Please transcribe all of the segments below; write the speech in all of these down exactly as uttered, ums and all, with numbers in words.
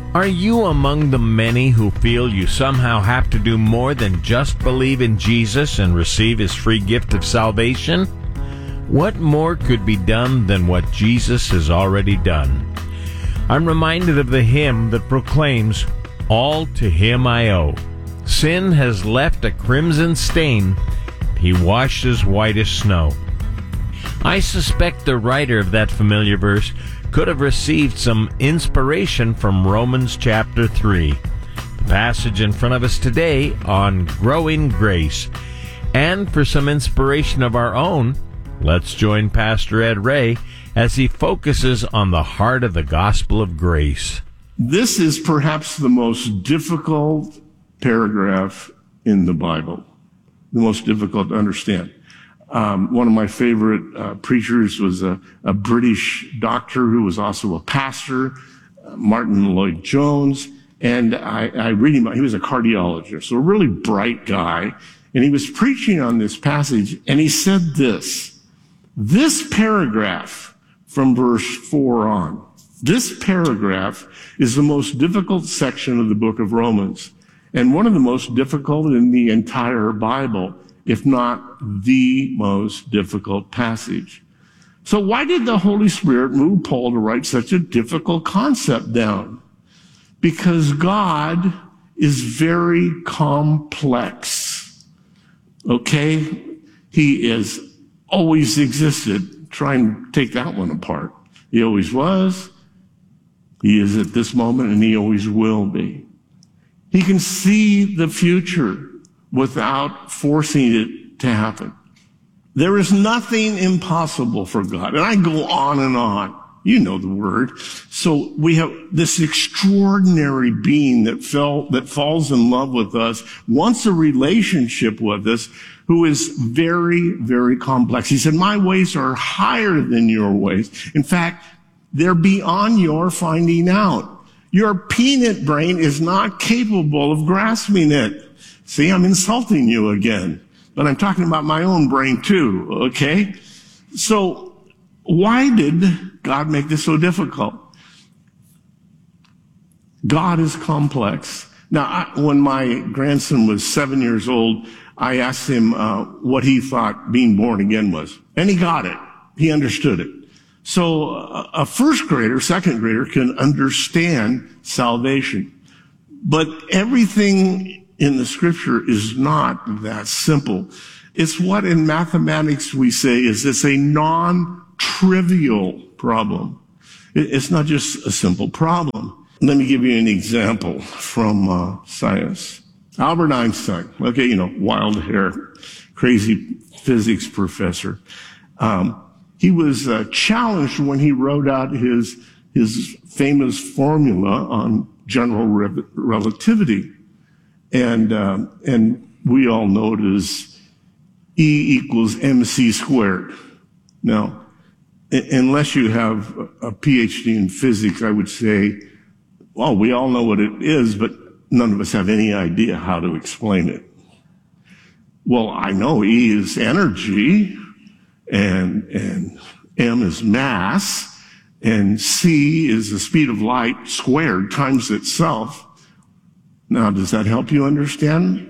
Are you among the many who feel you somehow have to do more than just believe in Jesus and receive his free gift of salvation? What more could be done than what Jesus has already done? I'm reminded of the hymn that proclaims, "All to him I owe. Sin has left a crimson stain. He washed as white as snow." I suspect the writer of that familiar verse could have received some inspiration from Romans chapter three, the passage in front of us today on growing grace. And for some inspiration of our own, let's join Pastor Ed Ray as he focuses on the heart of the gospel of grace. This is perhaps the most difficult paragraph in the Bible, the most difficult to understand. Um, one of my favorite uh, preachers was a, a British doctor who was also a pastor, uh, Martin Lloyd-Jones, and I, I read him. He was a cardiologist, so a really bright guy, and he was preaching on this passage, and he said this, this paragraph from verse four on, this paragraph is the most difficult section of the book of Romans, and one of the most difficult in the entire Bible, if not the most difficult passage. So why did the Holy Spirit move Paul to write such a difficult concept down? Because God is very complex. Okay? He has always existed. Try and take that one apart. He always was. He is at this moment, and he always will be. He can see the future without forcing it to happen. There is nothing impossible for God. And I go on and on. You know the word. So we have this extraordinary being that fell, that falls in love with us, wants a relationship with us, who is very, very complex. He said, my ways are higher than your ways. In fact, they're beyond your finding out. Your peanut brain is not capable of grasping it. See, I'm insulting you again, but I'm talking about my own brain too, okay? So why did God make this so difficult? God is complex. Now, I, when my grandson was seven years old, I asked him uh, what he thought being born again was, and he got it. He understood it. So a, a first grader, second grader can understand salvation, but everything in the scripture is not that simple. It's what in mathematics we say is it's a non-trivial problem. It's not just a simple problem. Let me give you an example from uh, science. Albert Einstein, okay, you know, wild hair, crazy physics professor. Um, he was uh, challenged when he wrote out his, his famous formula on general re- relativity. And, um, and we all know it as E equals mc squared. Now, I- unless you have a P H D in physics, I would say, well, we all know what it is, but none of us have any idea how to explain it. Well, I know E is energy, and, and M is mass, and C is the speed of light squared times itself. Now, does that help you understand?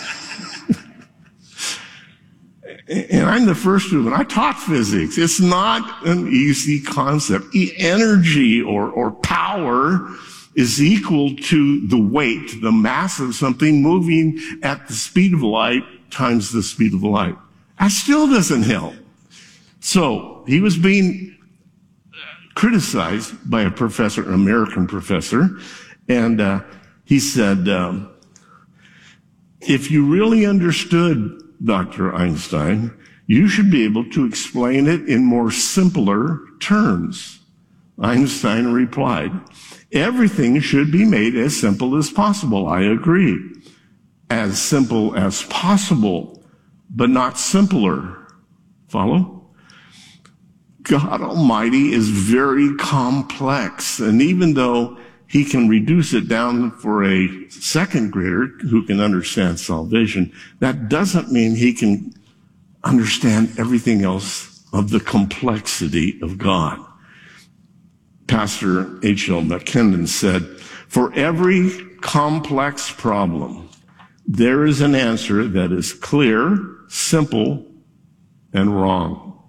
And I'm the first to, and I taught physics. It's not an easy concept. E- energy or, or power is equal to the weight, the mass of something moving at the speed of light times the speed of light. That still doesn't help. So he was being criticized by a professor, an American professor, and uh, he said, um, if you really understood Doctor Einstein, you should be able to explain it in more simpler terms. Einstein replied, everything should be made as simple as possible. I agree. As simple as possible, but not simpler. Follow? God Almighty is very complex, and even though he can reduce it down for a second grader who can understand salvation, that doesn't mean he can understand everything else of the complexity of God. Pastor H L McKinnon said, For every complex problem, there is an answer that is clear, simple, and wrong.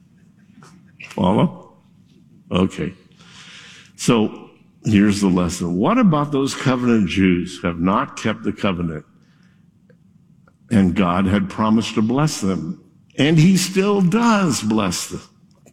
Follow? Okay. So here's the lesson. What about those covenant Jews who have not kept the covenant? And God had promised to bless them. And he still does bless them.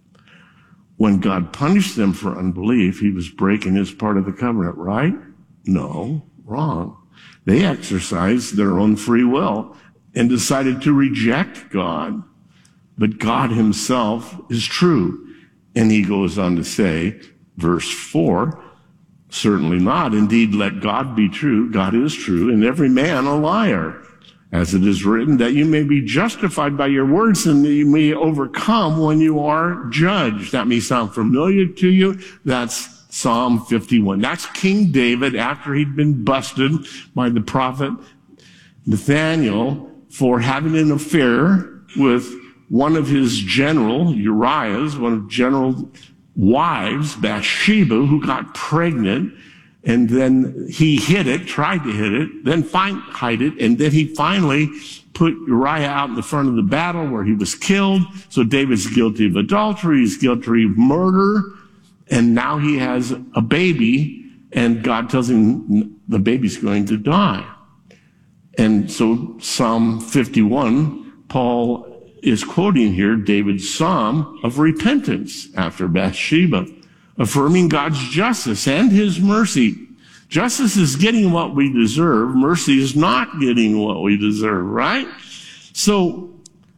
When God punished them for unbelief, he was breaking his part of the covenant, right? No, wrong. They exercised their own free will and decided to reject God. But God himself is true. And he goes on to say, verse four, certainly not. Indeed, let God be true. God is true, and every man a liar. As it is written, that you may be justified by your words and that you may overcome when you are judged. That may sound familiar to you. That's Psalm fifty-one. That's King David after he'd been busted by the prophet Nathaniel for having an affair with one of his general, Uriah's, one of General's wives, Bathsheba, who got pregnant. And then he hid it, tried to hid it, then find, hide it, and then he finally put Uriah out in the front of the battle where he was killed. So David's guilty of adultery, he's guilty of murder, and now he has a baby, and God tells him the baby's going to die. And so Psalm fifty-one, Paul is quoting here David's psalm of repentance after Bathsheba, affirming God's justice and his mercy. Justice is getting what we deserve. Mercy is not getting what we deserve, right? So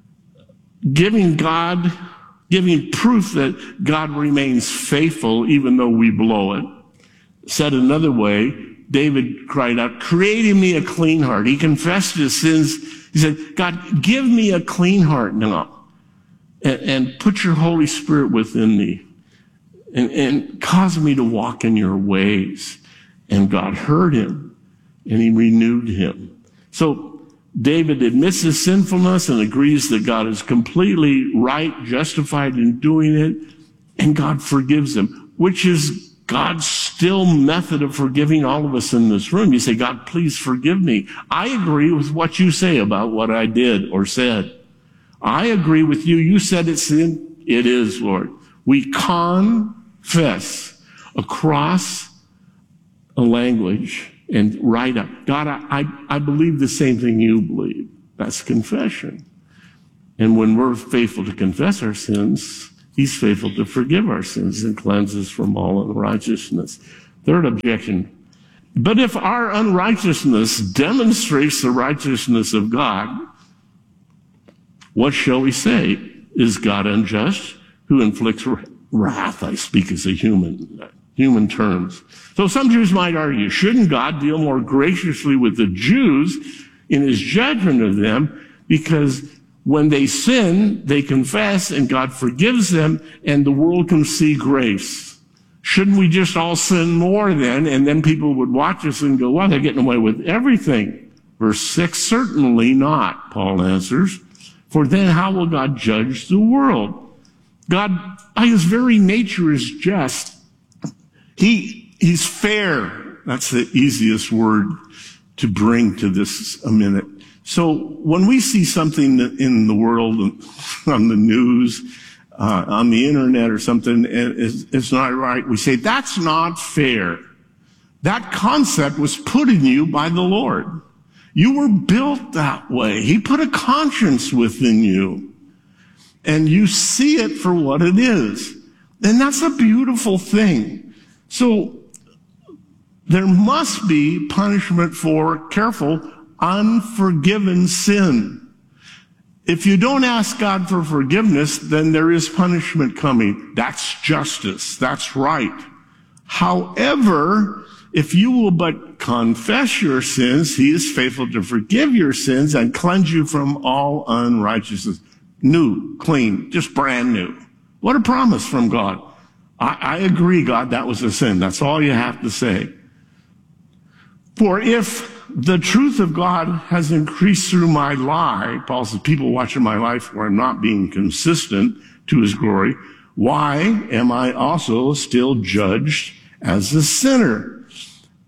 giving God, giving proof that God remains faithful even though we blow it. Said another way, David cried out, create in me a clean heart. He confessed his sins. He said, God, give me a clean heart now and, and put your Holy Spirit within me. And, and cause me to walk in your ways. And God heard him, and he renewed him. So David admits his sinfulness and agrees that God is completely right, justified in doing it, and God forgives him, which is God's still method of forgiving all of us in this room. You say, God, please forgive me. I agree with what you say about what I did or said. I agree with you. You said it's sin. It is, Lord. We confess across a language and right up. God, I, I believe the same thing you believe. That's confession. And when we're faithful to confess our sins, he's faithful to forgive our sins and cleanse us from all unrighteousness. Third objection. But if our unrighteousness demonstrates the righteousness of God, what shall we say? Is God unjust who inflicts wrath? I speak as a human, human terms. So some Jews might argue, shouldn't God deal more graciously with the Jews in his judgment of them? Because when they sin, they confess and God forgives them and the world can see grace. Shouldn't we just all sin more then? And then people would watch us and go, well, they're getting away with everything. Verse six, certainly not, Paul answers. For then how will God judge the world? God, by his very nature, is just. He, he's fair. That's the easiest word to bring to this a minute. So when we see something in the world, on the news, uh, on the internet or something, it's, it's not right, we say, that's not fair. That concept was put in you by the Lord. You were built that way. He put a conscience within you. And you see it for what it is. And that's a beautiful thing. So there must be punishment for, careful, unforgiven sin. If you don't ask God for forgiveness, then there is punishment coming. That's justice. That's right. However, if you will but confess your sins, he is faithful to forgive your sins and cleanse you from all unrighteousness. New, clean, just brand new. What a promise from God. I, I agree, God, that was a sin. That's all you have to say. For if the truth of God has increased through my lie, Paul says, people watching my life where I'm not being consistent to his glory, why am I also still judged as a sinner?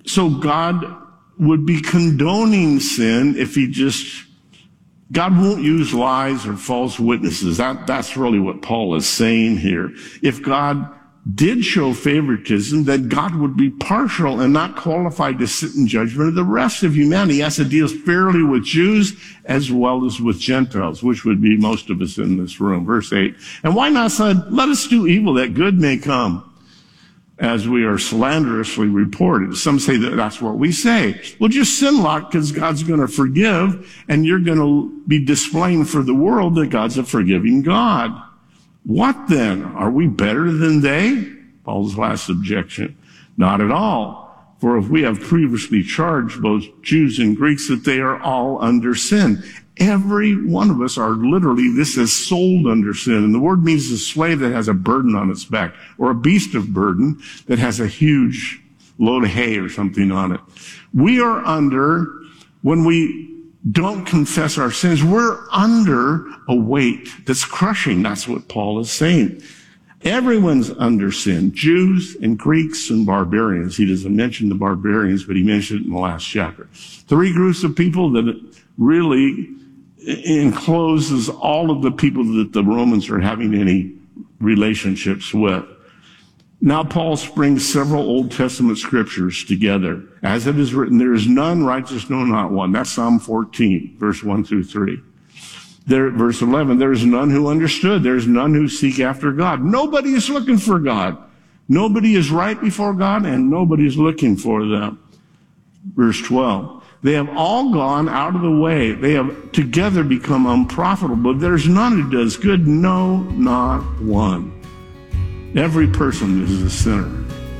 So God would be condoning sin if he just, God won't use lies or false witnesses. That, that's really what Paul is saying here. If God did show favoritism, then God would be partial and not qualified to sit in judgment of the rest of humanity. He has to deal fairly with Jews as well as with Gentiles, which would be most of us in this room. Verse eight. And why not say, let us do evil that good may come, as we are slanderously reported. Some say that that's what we say. Well, just sin lot, because God's going to forgive, and you're going to be displaying for the world that God's a forgiving God. What then? Are we better than they? Paul's last objection. Not at all. For if we have previously charged both Jews and Greeks that they are all under sin. Every one of us are literally, this is sold under sin. And the word means a slave that has a burden on its back, or a beast of burden that has a huge load of hay or something on it. We are under, when we don't confess our sins, we're under a weight that's crushing. That's what Paul is saying. Everyone's under sin, Jews and Greeks and barbarians. He doesn't mention the barbarians, but he mentioned it in the last chapter. Three groups of people that really encloses all of the people that the Romans are having any relationships with. Now Paul brings several Old Testament scriptures together. As it is written, there is none righteous, no, not one. That's Psalm fourteen, verse one through three. There, verse eleven, there is none who understood. There is none who seek after God. Nobody is looking for God. Nobody is right before God, and nobody is looking for them. Verse twelve, they have all gone out of the way. They have together become unprofitable. There's none who does good, no, not one. Every person is a sinner.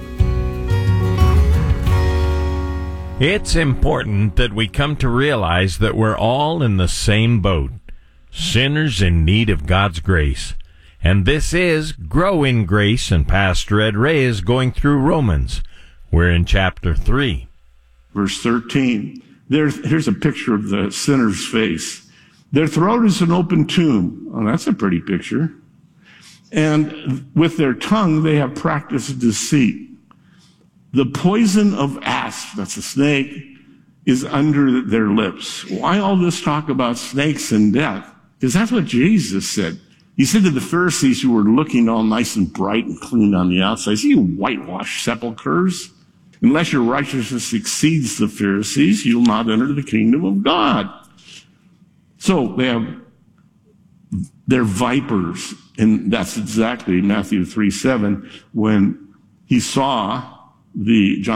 It's important that we come to realize that we're all in the same boat, sinners in need of God's grace. And this is Grow in Grace, and Pastor Ed Ray is going through Romans. We're in chapter three. Verse thirteen. There's, here's a picture of the sinner's face. Their throat is an open tomb. Oh, that's a pretty picture. And with their tongue, they have practiced deceit. The poison of asp, that's a snake, is under their lips. Why all this talk about snakes and death? Because that's what Jesus said. He said to the Pharisees who were looking all nice and bright and clean on the outside, you whitewashed sepulchres. Unless your righteousness exceeds the Pharisees, you'll not enter the kingdom of God. So they have, they're vipers. And that's exactly Matthew three seven, when he saw the, John